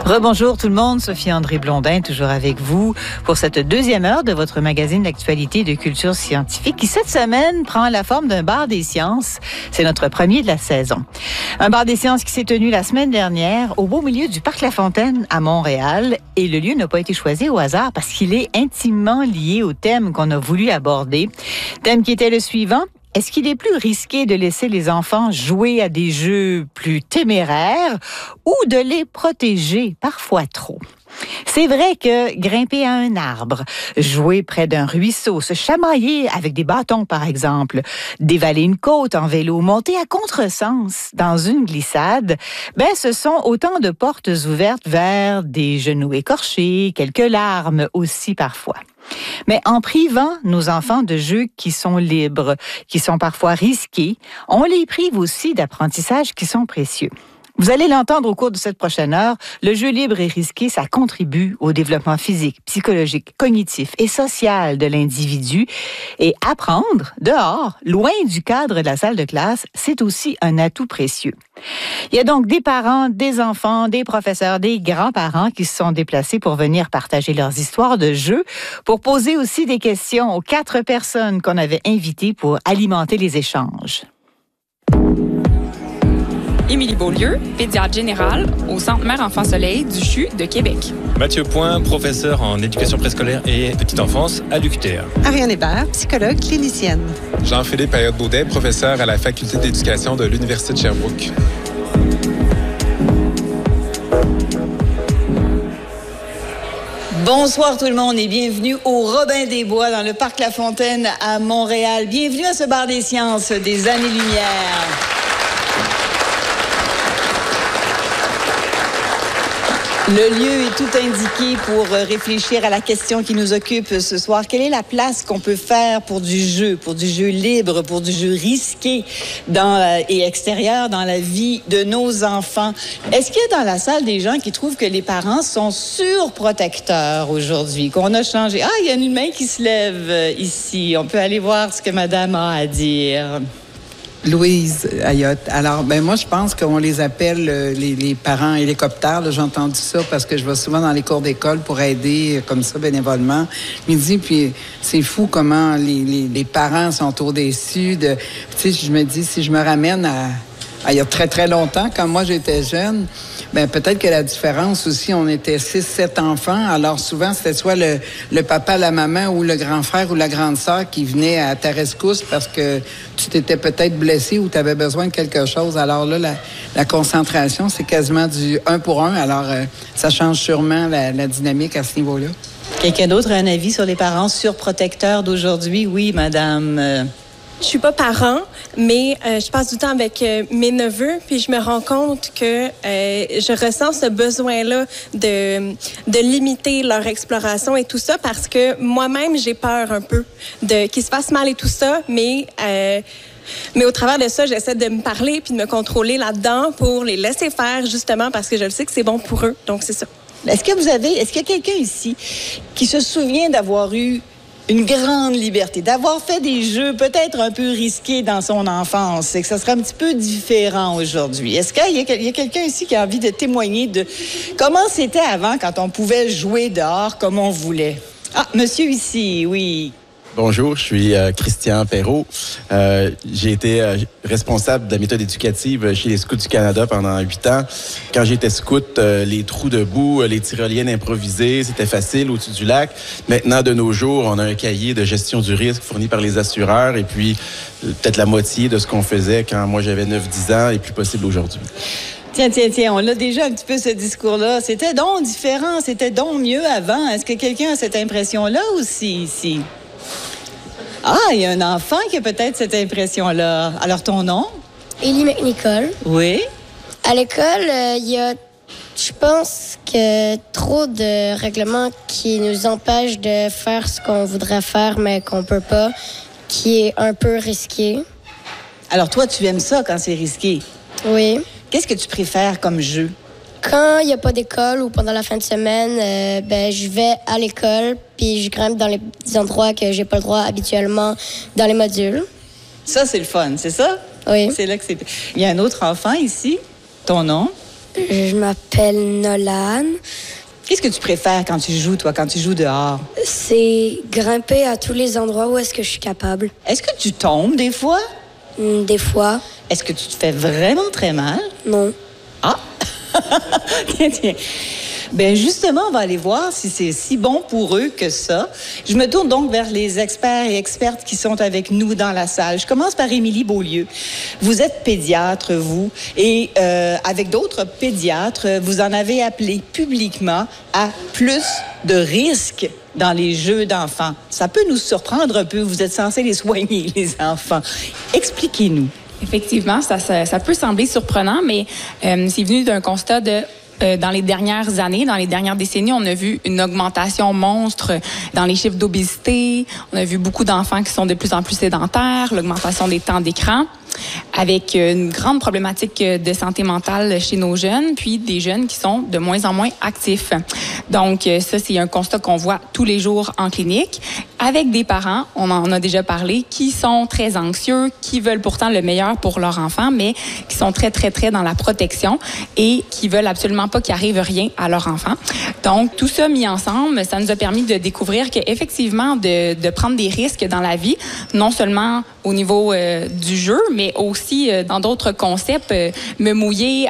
Rebonjour tout le monde, Sophie André Blondin, toujours avec vous pour cette deuxième heure de votre magazine d'actualité et de culture scientifique qui, cette semaine, prend la forme d'un bar des sciences. C'est notre premier de la saison. Un bar des sciences qui s'est tenu la semaine dernière au beau milieu du Parc La Fontaine à Montréal. Et le lieu n'a pas été choisi au hasard parce qu'il est intimement lié au thème qu'on a voulu aborder. Thème qui était le suivant. Est-ce qu'il est plus risqué de laisser les enfants jouer à des jeux plus téméraires ou de les protéger parfois trop? C'est vrai que grimper à un arbre, jouer près d'un ruisseau, se chamailler avec des bâtons par exemple, dévaler une côte en vélo, monter à contresens dans une glissade, ce sont autant de portes ouvertes vers des genoux écorchés, quelques larmes aussi parfois. Mais en privant nos enfants de jeux qui sont libres, qui sont parfois risqués, on les prive aussi d'apprentissages qui sont précieux. Vous allez l'entendre au cours de cette prochaine heure, le jeu libre et risqué, ça contribue au développement physique, psychologique, cognitif et social de l'individu. Et apprendre dehors, loin du cadre de la salle de classe, c'est aussi un atout précieux. Il y a donc des parents, des enfants, des professeurs, des grands-parents qui se sont déplacés pour venir partager leurs histoires de jeux, pour poser aussi des questions aux 4 personnes qu'on avait invitées pour alimenter les échanges. Émilie Beaulieu, pédiatre générale au Centre Mère Enfant Soleil du CHU de Québec. Mathieu Point, professeur en éducation préscolaire et petite enfance à l'UQTR. Ariane Hébert, psychologue clinicienne. Jean-Philippe Ayotte-Baudet, professeur à la Faculté d'éducation de l'Université de Sherbrooke. Bonsoir tout le monde et bienvenue au Robin des Bois dans le Parc La Fontaine à Montréal. Bienvenue à ce bar des sciences des années-lumière. Le lieu est tout indiqué pour réfléchir à la question qui nous occupe ce soir. Quelle est la place qu'on peut faire pour du jeu libre, pour du jeu risqué et extérieur dans la vie de nos enfants? Est-ce qu'il y a dans la salle des gens qui trouvent que les parents sont surprotecteurs aujourd'hui, qu'on a changé? Ah, il y a une main qui se lève ici. On peut aller voir ce que madame a à dire. Louise Ayotte. Alors, moi, je pense qu'on les appelle les parents hélicoptères. Là, j'ai entendu ça parce que je vais souvent dans les cours d'école pour aider comme ça bénévolement. Puis c'est fou comment les parents sont au-dessus de... Tu sais, je me dis, si je me ramène à il y a très, très longtemps, quand moi j'étais jeune, peut-être que la différence aussi, on était 6-7 enfants. Alors souvent, c'était soit le papa, la maman ou le grand frère ou la grande sœur qui venait à ta rescousse parce que tu t'étais peut-être blessé ou tu avais besoin de quelque chose. Alors là, la concentration, c'est quasiment du 1 pour 1. Alors, ça change sûrement la dynamique à ce niveau-là. Quelqu'un d'autre a un avis sur les parents surprotecteurs d'aujourd'hui? Oui, madame. Je suis pas parent, mais je passe du temps avec mes neveux, puis je me rends compte que je ressens ce besoin-là de limiter leur exploration et tout ça parce que moi-même, j'ai peur un peu qu'ils se fassent mal et tout ça, mais au travers de ça, j'essaie de me parler puis de me contrôler là-dedans pour les laisser faire, justement, parce que je le sais que c'est bon pour eux. Donc, c'est ça. Est-ce qu'il y a quelqu'un ici qui se souvient d'avoir eu une grande liberté, d'avoir fait des jeux peut-être un peu risqués dans son enfance et que ça serait un petit peu différent aujourd'hui? Est-ce qu'il y a quelqu'un ici qui a envie de témoigner de comment c'était avant quand on pouvait jouer dehors comme on voulait? Ah, monsieur ici, oui. Bonjour, je suis Christian Perrault. J'ai été responsable de la méthode éducative chez les Scouts du Canada pendant 8 ans. Quand j'étais scout, les trous de boue, les tyroliennes improvisées, c'était facile au-dessus du lac. Maintenant, de nos jours, on a un cahier de gestion du risque fourni par les assureurs et puis peut-être la moitié de ce qu'on faisait quand moi j'avais 9-10 ans est plus possible aujourd'hui. Tiens, on a déjà un petit peu ce discours-là. C'était donc différent, c'était donc mieux avant. Est-ce que quelqu'un a cette impression-là aussi ici? Ah, il y a un enfant qui a peut-être cette impression-là. Alors, ton nom? Élie McNicol. Oui. À l'école, il y a, je pense, que trop de règlements qui nous empêchent de faire ce qu'on voudrait faire, mais qu'on peut pas, qui est un peu risqué. Alors, toi, tu aimes ça quand c'est risqué? Oui. Qu'est-ce que tu préfères comme jeu? Quand il n'y a pas d'école ou pendant la fin de semaine, je vais à l'école puis je grimpe dans les endroits que j'ai pas le droit habituellement dans les modules. Ça, c'est le fun, c'est ça? Oui. C'est là que c'est... Il y a un autre enfant ici. Ton nom? Je m'appelle Nolan. Qu'est-ce que tu préfères quand tu joues, toi, quand tu joues dehors? C'est grimper à tous les endroits où est-ce que je suis capable. Est-ce que tu tombes des fois? Des fois, Est-ce que tu te fais vraiment très mal? non. Ah! Tiens. Ben justement, on va aller voir si c'est si bon pour eux que ça. Je me tourne donc vers les experts et expertes qui sont avec nous dans la salle. Je commence par Émilie Beaulieu. Vous êtes pédiatre, vous, et avec d'autres pédiatres, vous en avez appelé publiquement à plus de risques dans les jeux d'enfants. Ça peut nous surprendre un peu. Vous êtes censés les soigner, les enfants. Expliquez-nous. Effectivement, ça peut sembler surprenant, mais c'est venu d'un constat de... dans les dernières années, dans les dernières décennies, on a vu une augmentation monstre dans les chiffres d'obésité. On a vu beaucoup d'enfants qui sont de plus en plus sédentaires, l'augmentation des temps d'écran, avec une grande problématique de santé mentale chez nos jeunes, puis des jeunes qui sont de moins en moins actifs. Donc, ça, c'est un constat qu'on voit tous les jours en clinique, avec des parents, on en a déjà parlé, qui sont très anxieux, qui veulent pourtant le meilleur pour leur enfant, mais qui sont très, très, très dans la protection et qui veulent absolument pas qu'il arrive rien à leur enfant. Donc, tout ça mis ensemble, ça nous a permis de découvrir qu'effectivement, de prendre des risques dans la vie, non seulement au niveau du jeu, mais aussi dans d'autres concepts, me mouiller